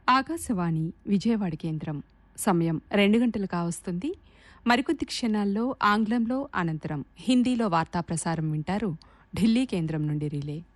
ఆకాశవాణి విజయవాడ కేంద్రం. సమయం 2 గంటలు కావస్తుంది. మరికొద్ది క్షణాల్లో ఆంగ్లంలో, అనంతరం హిందీలో వార్తా ప్రసారం వింటారు. ఢిల్లీ కేంద్రం నుండి రిలే.